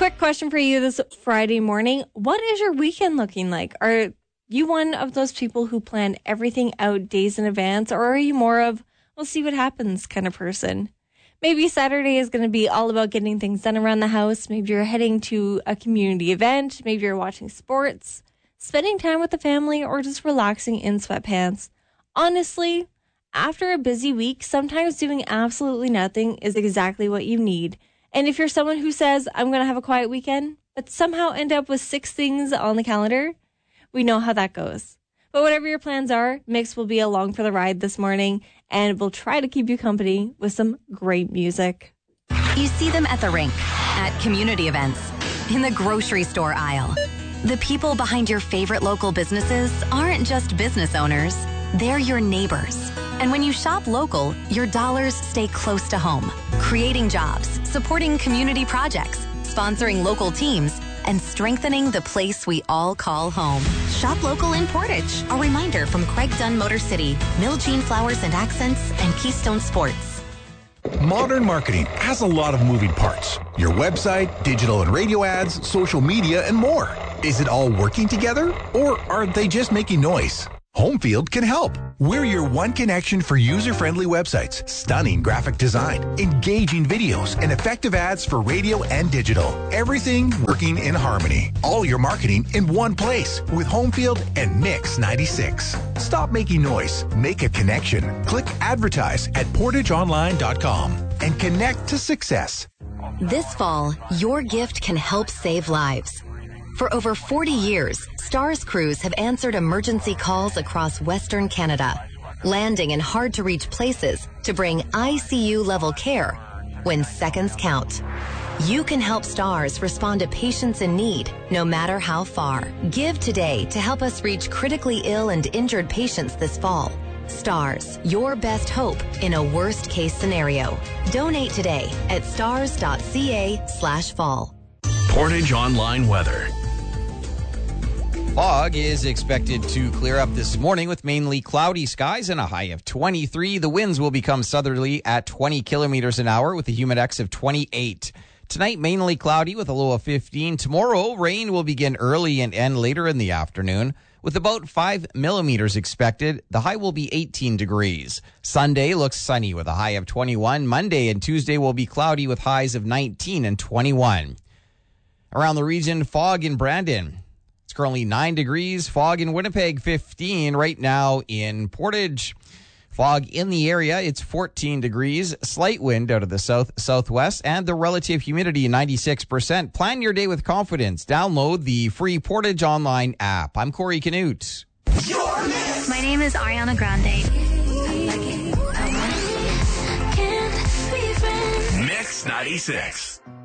Quick question for you this Friday morning. What is your weekend looking like? Are you one of those people who plan everything out days in advance, or are you more of, we'll see what happens kind of person? Maybe Saturday is going to be all about getting things done around the house. Maybe you're heading to a community event. Maybe you're watching sports, spending time with the family, or just relaxing in sweatpants. Honestly, after a busy week, sometimes doing absolutely nothing is exactly what you need. And if you're someone who says, I'm going to have a quiet weekend, but somehow end up with 6 things on the calendar, we know how that goes. But whatever your plans are, Mix will be along for the ride this morning, and we'll try to keep you company with some great music. You see them at the rink, at community events, in the grocery store aisle. The people behind your favorite local businesses aren't just business owners, they're your neighbors. And when you shop local, your dollars stay close to home, creating jobs, supporting community projects, sponsoring local teams, and strengthening the place we all call home. Shop local in Portage. A reminder from Craig Dunn Motor City, Miljean Flowers and Accents, and Keystone Sports. Modern marketing has a lot of moving parts. Your website, digital and radio ads, social media, and more. Is it all working together, or are they just making noise? Homefield can help. We're your one connection for user-friendly websites, stunning graphic design, engaging videos, and effective ads for radio and digital. Everything working in harmony. All your marketing in one place with Homefield and Mix 96. Stop making noise. Make a connection. Click advertise at portageonline.com and connect to success. This fall, your gift can help save lives. For over 40 years, STARS crews have answered emergency calls across Western Canada, landing in hard-to-reach places to bring ICU-level care when seconds count. You can help STARS respond to patients in need, no matter how far. Give today to help us reach critically ill and injured patients this fall. STARS, your best hope in a worst-case scenario. Donate today at stars.ca/fall. Portage Online weather. Fog is expected to clear up this morning with mainly cloudy skies and a high of 23. The winds will become southerly at 20 kilometers an hour with a humidex of 28. Tonight, mainly cloudy with a low of 15. Tomorrow, rain will begin early and end later in the afternoon with about 5 millimeters expected. The high will be 18 degrees. Sunday looks sunny with a high of 21. Monday and Tuesday will be cloudy with highs of 19 and 21. Around the region, fog in Brandon. It's currently 9 degrees. Fog in Winnipeg, 15. Right now in Portage, fog in the area. It's 14 degrees. Slight wind out of the southwest, and the relative humidity 96%. Plan your day with confidence. Download the free Portage Online app. I'm Corey Canute. My name is Ariana Grande. Mix 96.